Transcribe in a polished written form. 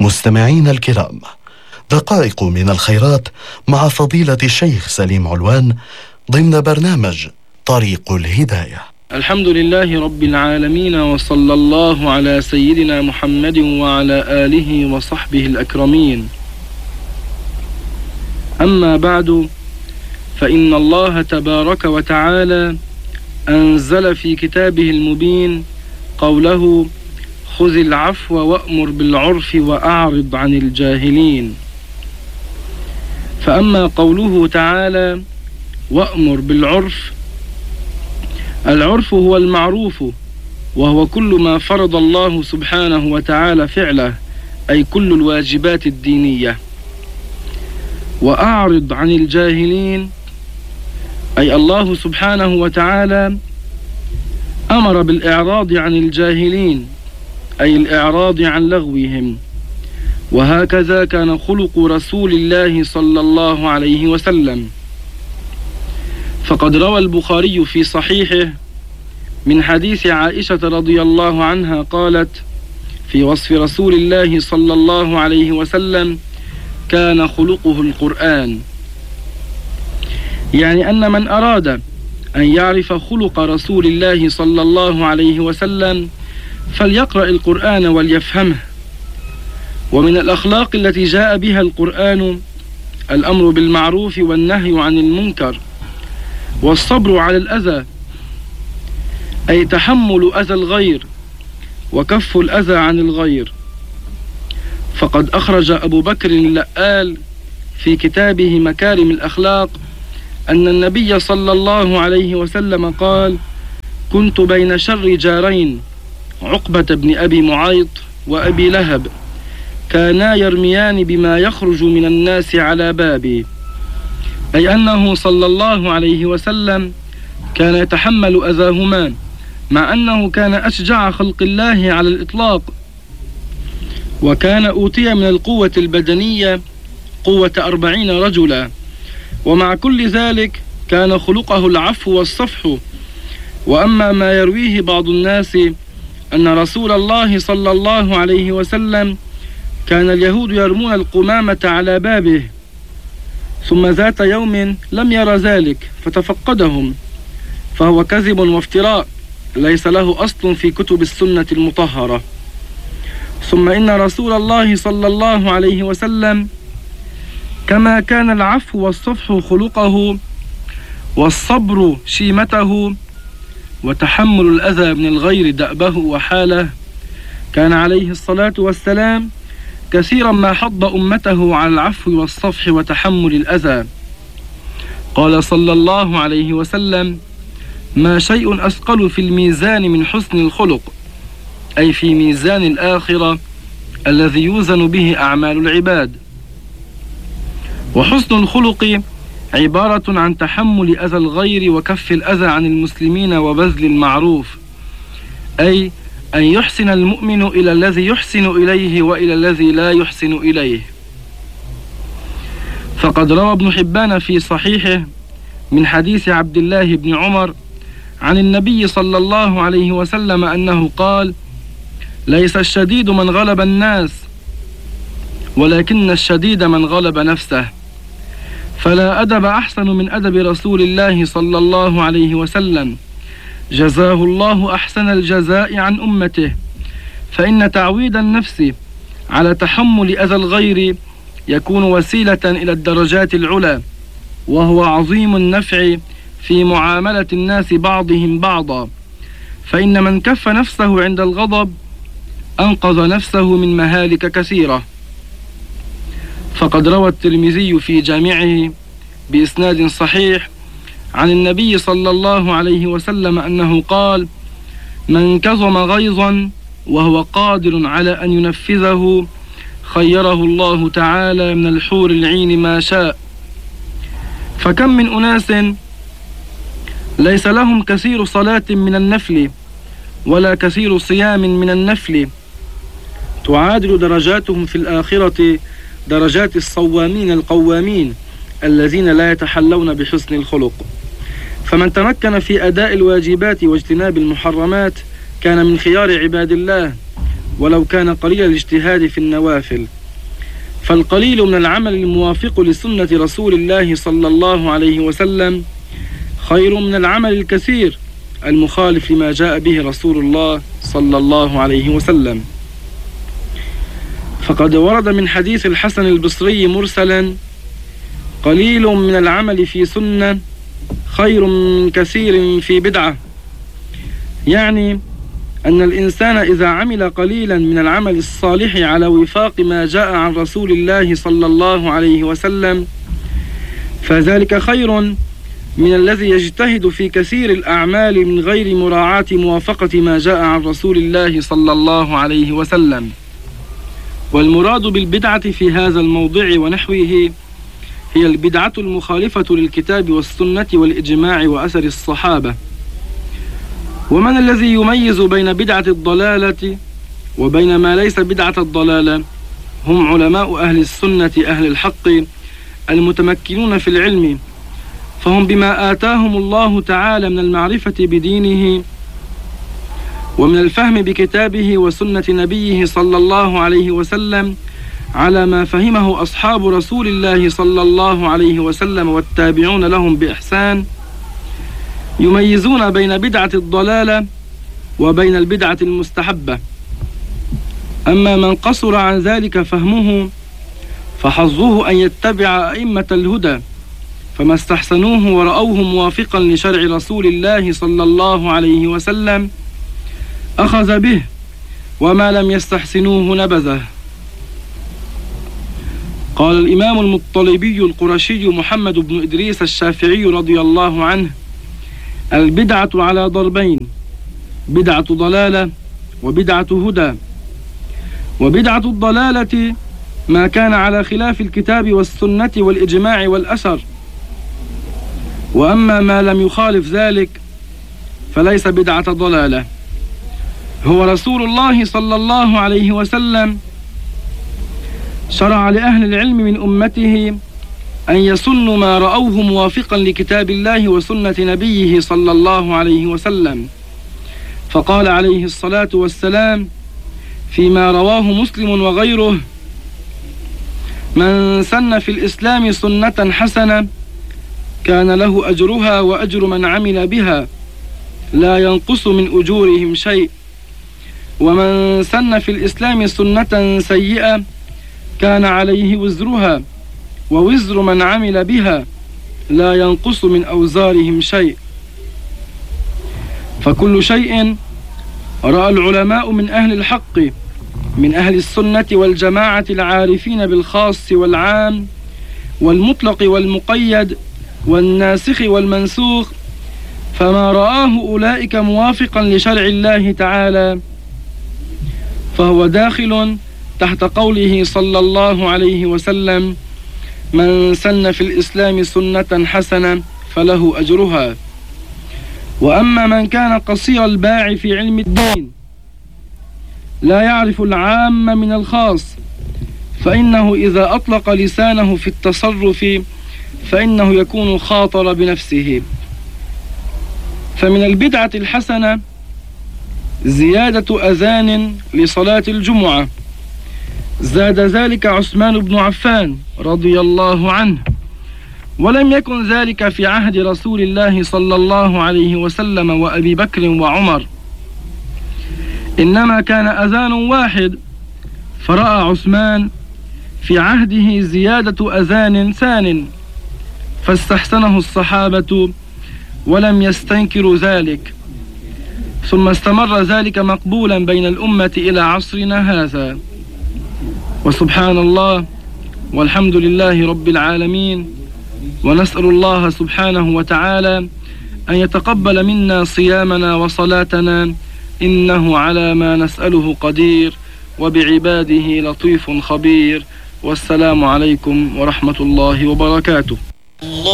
مستمعين الكرام، دقائق من الخيرات مع فضيلة الشيخ سليم علوان ضمن برنامج طريق الهداية. الحمد لله رب العالمين، وصلى الله على سيدنا محمد وعلى آله وصحبه الأكرمين. أما بعد، فإن الله تبارك وتعالى أنزل في كتابه المبين قوله: خذ العفو وأمر بالعرف وأعرض عن الجاهلين. فأما قوله تعالى وأمر بالعرف، العرف هو المعروف، وهو كل ما فرض الله سبحانه وتعالى فعله، أي كل الواجبات الدينية. وأعرض عن الجاهلين، أي الله سبحانه وتعالى أمر بالإعراض عن الجاهلين، أي الإعراض عن لغوهم. وهكذا كان خلق رسول الله صلى الله عليه وسلم. فقد روى البخاري في صحيحه من حديث عائشة رضي الله عنها قالت في وصف رسول الله صلى الله عليه وسلم: كان خلقه القرآن. يعني أن من أراد أن يعرف خلق رسول الله صلى الله عليه وسلم فليقرأ القرآن وليفهمه. ومن الأخلاق التي جاء بها القرآن الأمر بالمعروف والنهي عن المنكر، والصبر على الأذى، أي تحمل أذى الغير وكف الأذى عن الغير. فقد أخرج أبو بكر اللآل في كتابه مكارم الأخلاق أن النبي صلى الله عليه وسلم قال: كنت بين شر جارين، عقبة بن أبي معيط وأبي لهب، كانا يرميان بما يخرج من الناس على بابي. أي أنه صلى الله عليه وسلم كان يتحمل أذاهما، مع أنه كان أشجع خلق الله على الإطلاق، وكان أوتي من القوة البدنية قوة 40 رجلا، ومع كل ذلك كان خلقه العفو والصفح. وأما ما يرويه بعض الناس أن رسول الله صلى الله عليه وسلم كان اليهود يرمون القمامة على بابه، ثم ذات يوم لم يرى ذلك فتفقدهم، فهو كذب وافتراء ليس له أصل في كتب السنة المطهرة. ثم إن رسول الله صلى الله عليه وسلم كما كان العفو والصفح خلقه، والصبر شيمته، وتحمل الأذى من الغير دأبه وحاله، كان عليه الصلاة والسلام كثيرا ما حض أمته على العفو والصفح وتحمل الأذى. قال صلى الله عليه وسلم: ما شيء أثقل في الميزان من حسن الخلق، أي في ميزان الآخرة الذي يوزن به أعمال العباد. وحسن الخلق عبارة عن تحمل أذى الغير وكف الأذى عن المسلمين وبذل المعروف، أي أن يحسن المؤمن إلى الذي يحسن إليه وإلى الذي لا يحسن إليه. فقد روى ابن حبان في صحيحه من حديث عبد الله بن عمر عن النبي صلى الله عليه وسلم أنه قال: ليس الشديد من غلب الناس، ولكن الشديد من غلب نفسه. فلا أدب أحسن من أدب رسول الله صلى الله عليه وسلم، جزاه الله أحسن الجزاء عن أمته. فإن تعويد النفس على تحمل أذى الغير يكون وسيلة إلى الدرجات العلى، وهو عظيم النفع في معاملة الناس بعضهم بعضا. فإن من كف نفسه عند الغضب أنقذ نفسه من مهالك كثيرة. فقد روى الترمذي في جامعه بإسناد صحيح عن النبي صلى الله عليه وسلم أنه قال: من كظم غيظا وهو قادر على أن ينفذه خيره الله تعالى من الحور العين ما شاء. فكم من أناس ليس لهم كثير صلاة من النفل ولا كثير صيام من النفل، تعادل درجاتهم في الآخرة درجات الصوامين القوامين الذين لا يتحلون بحسن الخلق. فمن تمكن في أداء الواجبات واجتناب المحرمات كان من خيار عباد الله، ولو كان قليل الاجتهاد في النوافل، فالقليل من العمل الموافق لسنة رسول الله صلى الله عليه وسلم خير من العمل الكثير المخالف لما جاء به رسول الله صلى الله عليه وسلم. فقد ورد من حديث الحسن البصري مرسلا: قليل من العمل في سنة خير من كثير في بدعة، يعني أن الإنسان إذا عمل قليلا من العمل الصالح على وفاق ما جاء عن رسول الله صلى الله عليه وسلم فذلك خير من الذي يجتهد في كثير الأعمال من غير مراعاة موافقة ما جاء عن رسول الله صلى الله عليه وسلم. والمراد بالبدعة في هذا الموضع ونحوه هي البدعة المخالفة للكتاب والسنة والإجماع وأثر الصحابة. ومن الذي يميز بين بدعة الضلالة وبين ما ليس بدعة الضلالة؟ هم علماء أهل السنة أهل الحق المتمكنون في العلم، فهم بما آتاهم الله تعالى من المعرفة بدينه ومن الفهم بكتابه وسنة نبيه صلى الله عليه وسلم على ما فهمه أصحاب رسول الله صلى الله عليه وسلم والتابعون لهم بإحسان، يميزون بين بدعة الضلالة وبين البدعة المستحبة. أما من قصر عن ذلك فهمه فحظه أن يتبع أئمة الهدى، فما استحسنوه ورأوه موافقا لشرع رسول الله صلى الله عليه وسلم أخذ به، وما لم يستحسنوه نبذه. قال الإمام المطلبي القرشي محمد بن إدريس الشافعي رضي الله عنه: البدعة على ضربين: بدعة ضلالة وبدعة هدى. وبدعة الضلالة ما كان على خلاف الكتاب والسنة والإجماع والأثر، وأما ما لم يخالف ذلك فليس بدعة ضلالة. هو رسول الله صلى الله عليه وسلم شرع لأهل العلم من أمته أن يسنوا ما رأوه موافقا لكتاب الله وسنة نبيه صلى الله عليه وسلم، فقال عليه الصلاة والسلام فيما رواه مسلم وغيره: من سن في الإسلام سنة حسنة كان له أجرها وأجر من عمل بها لا ينقص من أجورهم شيء، ومن سن في الإسلام سنة سيئة كان عليه وزرها ووزر من عمل بها لا ينقص من أوزارهم شيء. فكل شيء رأى العلماء من أهل الحق من أهل السنة والجماعة العارفين بالخاص والعام والمطلق والمقيد والناسخ والمنسوخ، فما رآه أولئك موافقا لشرع الله تعالى فهو داخل تحت قوله صلى الله عليه وسلم: من سن في الإسلام سنة حسنة فله أجرها. وأما من كان قصير الباع في علم الدين لا يعرف العام من الخاص، فإنه إذا أطلق لسانه في التصرف فإنه يكون خاطر بنفسه. فمن البدعة الحسنة زيادة أذان لصلاة الجمعة، زاد ذلك عثمان بن عفان رضي الله عنه، ولم يكن ذلك في عهد رسول الله صلى الله عليه وسلم وأبي بكر وعمر، إنما كان أذان واحد، فرأى عثمان في عهده زيادة أذان ثان فاستحسنه الصحابة ولم يستنكروا ذلك، ثم استمر ذلك مقبولا بين الأمة إلى عصرنا هذا. وسبحان الله والحمد لله رب العالمين، ونسأل الله سبحانه وتعالى أن يتقبل منا صيامنا وصلاتنا، إنه على ما نسأله قدير، وبعباده لطيف خبير. والسلام عليكم ورحمة الله وبركاته.